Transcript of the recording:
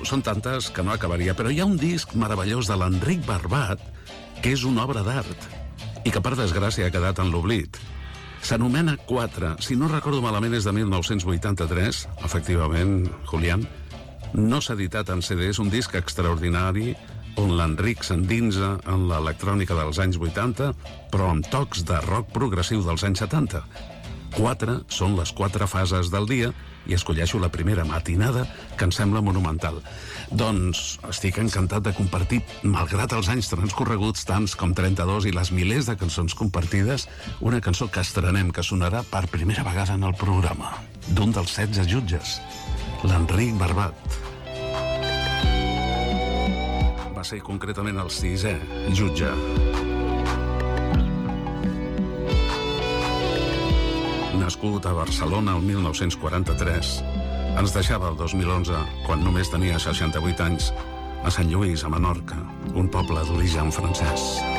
són tantes que no acabaria, però hi ha un disc meravellós de l'Enric Barbat que és una obra d'art i que per desgràcia ha quedat en l'oblit. S'anomena 4, si no recordo malament és de 1983, efectivament, Julián. No s'ha editat en CD, és un disc extraordinari on l'Enric s'endinsa en l'electrònica dels anys 80, però amb tocs de rock progressiu dels anys 70. 4 són les 4 fases del dia i escolleixo la primera matinada, que em sembla monumental. Doncs estic encantat de compartir, malgrat els anys transcorreguts, tants com 32 i les milers de cançons compartides, una cançó que estrenem, que sonarà per primera vegada en el programa, d'un dels 16 jutges, l'Enric Barbat. Va ser concretament el 6è jutge. Nascut a Barcelona el 1943, ens deixava el 2011, quan només tenia 68 anys, a Sant Lluís, a Menorca, un poble d'origen francès.